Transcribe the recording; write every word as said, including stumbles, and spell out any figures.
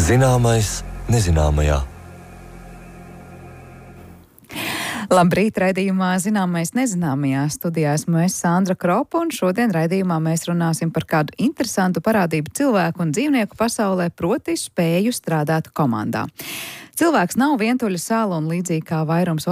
Zināmais nezināmajā. Labrīt, raidījumā Zināmais nezināmajā. Studijā esmu es Sandra Kropa, un šodien raidījumā mēs runāsim par kādu interesantu parādību cilvēku un dzīvnieku pasaulē, proti spēju strādāt komandā. Cilvēks nav vientuļa sala, un līdzīgi kā vairums